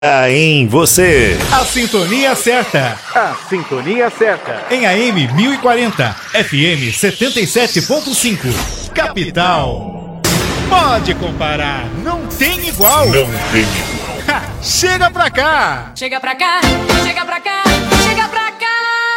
Em você. A sintonia certa. A sintonia certa. Em AM 1040, FM 77.5. Capital. Pode comparar, não tem igual. Não tem igual. Chega pra cá. Chega pra cá, chega pra cá, chega pra cá.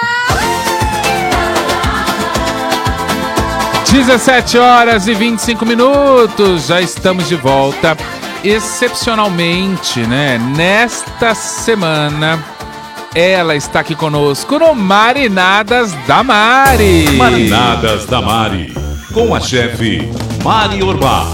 17h25, já estamos de volta. Excepcionalmente, né? Nesta semana, ela está aqui conosco no Marinadas da Mari. Marinadas da Mari, com a chefe Mari Urbá.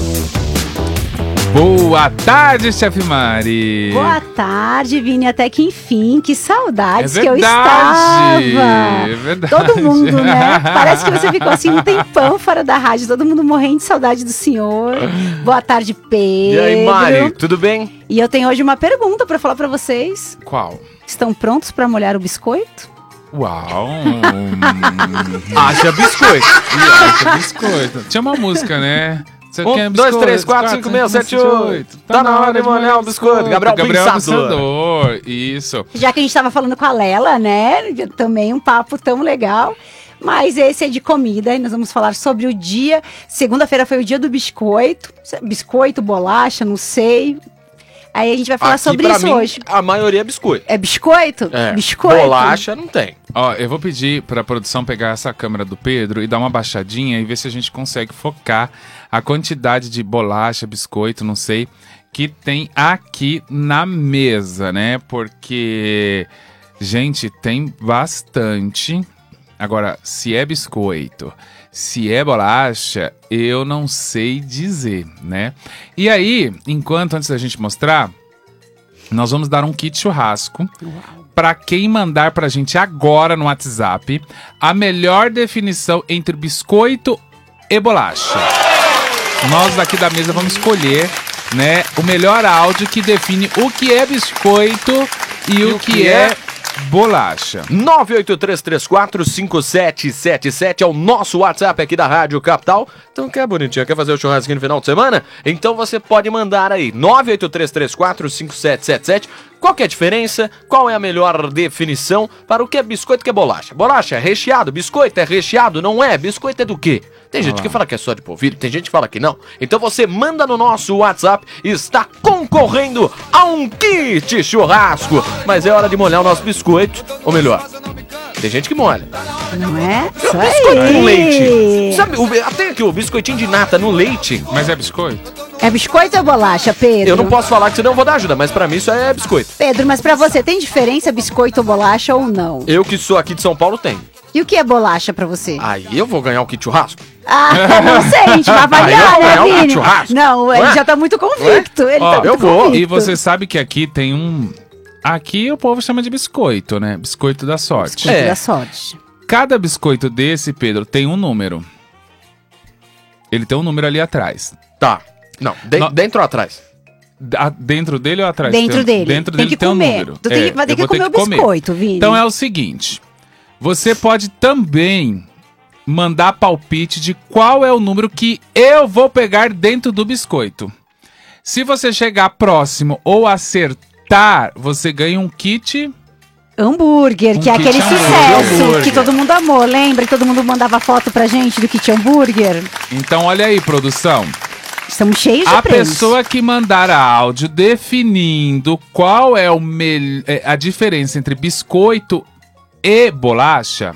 Boa tarde, chefe Mari. Boa tarde, Vini. Até que enfim, que saudades que eu estava. É verdade. Todo mundo, né? Parece que você ficou assim um tempão fora da rádio, todo mundo morrendo de saudade do senhor. Boa tarde, Pedro. E aí, Mari, tudo bem? E eu tenho hoje uma pergunta pra falar pra vocês. Qual? Estão prontos pra molhar o biscoito? Uau! Acha biscoito. Acha biscoito. Tinha uma música, né? 1, 2, 3, 4, 5, 6, 7, 8. Tá na hora de molhar o biscoito. Gabriel Pensador. Isso. Já que a gente tava falando com a Lela, né? Também um papo tão legal. Mas esse é de comida e nós vamos falar sobre o dia. Segunda-feira foi o dia do biscoito. Biscoito, bolacha, não sei. Aí a gente vai falar Aqui, sobre isso hoje. A maioria é biscoito. É biscoito? É. Biscoito? Bolacha não tem. Ó, eu vou pedir pra produção pegar essa câmera do Pedro e dar uma baixadinha e ver se a gente consegue focar a quantidade de bolacha, biscoito, não sei, que tem aqui na mesa, né? Porque, gente, tem bastante. Agora, se é biscoito, se é bolacha, eu não sei dizer, né? E aí, antes da gente mostrar, nós vamos dar um kit churrasco para quem mandar pra gente agora no WhatsApp a melhor definição entre biscoito e bolacha. Nós daqui da mesa vamos escolher, né, o melhor áudio que define o que é biscoito e o que é bolacha. 983345777 é o nosso WhatsApp aqui da Rádio Capital. Então, quer bonitinho, quer fazer o churrasquinho no final de semana? Então você pode mandar aí, 983345777. Qual que é a diferença? Qual é a melhor definição para o que é biscoito e o que é bolacha? Bolacha é recheado, biscoito é recheado, não é? Biscoito é do quê? Tem gente que fala que é só de polvilho, tem gente que fala que não. Então você manda no nosso WhatsApp e está concorrendo a um kit churrasco. Mas é hora de molhar o nosso biscoito, ou melhor, tem gente que molha. Não é? Isso Biscoito aí. com leite. Sabe, até aqui o biscoitinho de nata no leite. Mas é biscoito? É biscoito ou bolacha, Pedro? Eu não posso falar que senão eu vou dar ajuda, mas pra mim isso é biscoito. Pedro, mas pra você, tem diferença biscoito ou bolacha ou não? Eu que sou aqui de São Paulo tenho. E o que é bolacha pra você? Aí eu vou ganhar o kit churrasco? Ah, não sei, a gente vai avaliar, Aí eu vou né, ganhar um Vini? churrasco. Não, ele já tá muito convicto. Ele Ó, tá muito eu vou. convicto. E você sabe que aqui tem um... Aqui o povo chama de biscoito, né? Biscoito da sorte. Biscoito É. da sorte. Cada biscoito desse, Pedro, tem um número. Ele tem um número ali atrás. Tá. Não, dentro ou atrás? Dentro dele ou atrás? Dentro dele. Dentro Tem dele que tem um comer. número. Tu vai ter eu que vou comer o biscoito, Vini. Então é o seguinte. Você pode também mandar palpite de qual é o número que eu vou pegar dentro do biscoito. Se você chegar próximo ou acertar, você ganha um kit... Hambúrguer, que é kit aquele sucesso hambúrguer. que todo mundo amou. Lembra que todo mundo mandava foto pra gente do kit hambúrguer? Então olha aí, produção. Estamos cheios de A prêmios. pessoa que mandar áudio definindo qual é a diferença entre biscoito e bolacha,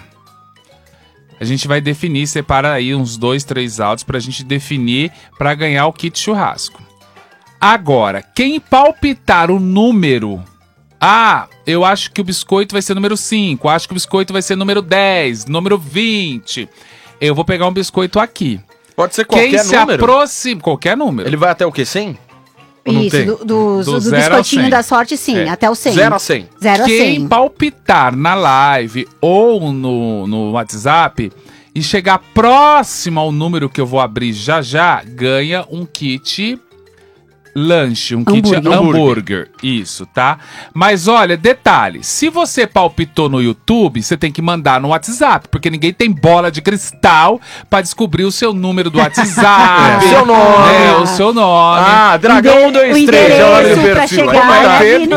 a gente vai definir, separa aí uns 2, 3 áudios pra gente definir pra ganhar o kit churrasco. Agora, quem palpitar o número... Ah, eu acho que o biscoito vai ser número 5, acho que o biscoito vai ser número 10, número 20. Eu vou pegar um biscoito aqui. Pode ser qualquer Quem se número. aproxima... Qualquer número. Ele vai até o quê? 100? Ou não Isso, tem? do Do 0 ao biscoitinho 100. da sorte, sim, É. até o 100. 0 a 100. 0 a 100. Quem palpitar na live ou no WhatsApp e chegar próximo ao número que eu vou abrir já, ganha um kit lanche, um kit hambúrguer. Isso, tá? Mas olha, detalhe, se você palpitou no YouTube, você tem que mandar no WhatsApp, porque ninguém tem bola de cristal pra descobrir o seu número do WhatsApp. Seu nome. O seu nome. Ah, Dragão 123, é o nome do endereço pra perfil. chegar, Como é? né, Pedro Vino?